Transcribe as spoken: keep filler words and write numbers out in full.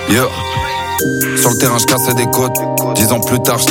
Yeah. Sur le terrain, je cassais des côtes. Dix ans plus tard, je